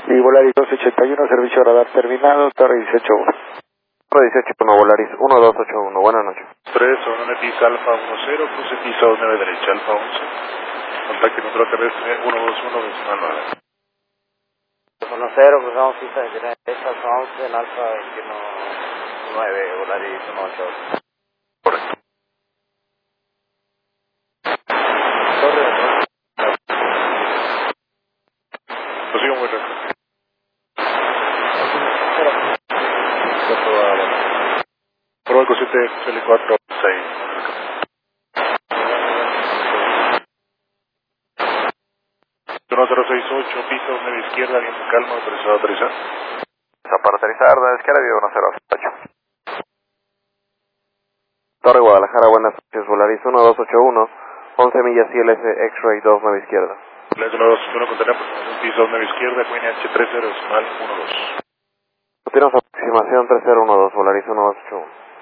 Y Volaris 281, servicio radar terminado, Torre 18-1. Torre 18-1, Volaris 1281, buenas noches. 3, zona Netis Alfa 10, cruce piso 9 derecha, Alfa 11. Contacto control terrestre 121, decimal 9. 10, cruzamos pista de derecha, Alfa 11, en Alfa 21, 9, Volaris 188. Correcto. Lo sigo muy rápido. Prueba con 7, L4, 6. 1068, piso 9 izquierda, viento calma, autorizado a aterrizar. Para aterrizar, de la izquierda, vivo 1008. Torre Guadalajara, buenas noches, Volaris 1281, 11 millas ILS X-Ray 29 izquierda. Les 1281, contenemos piso 9 izquierda, QNH 30, decimal 12. Continuamos aproximación 3012, Volaris 1281.